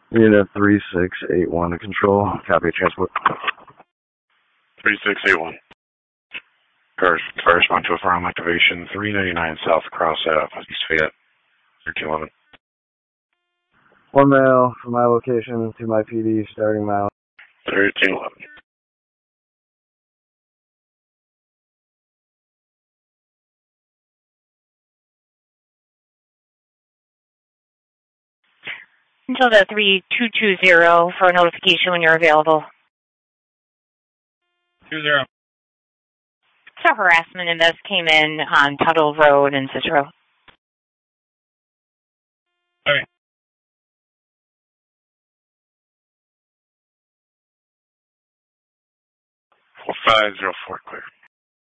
Unit 3681 to control. Copy transport. 3681. First respond to a farm activation 399 South Cross Ave, East Fayette, 1311. 1 mile from my location to my PD, starting mile. 1311. Until the 3220 for a notification when you're available. 20. So harassment invest came in on Tuttle Road in Cicero. Okay. 4504 clear.